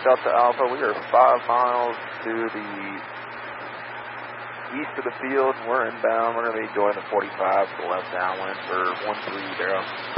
Delta Alpha. We are 5 miles to the east of the field. We're inbound. We're going to be going to 45 to the left downwind for 130.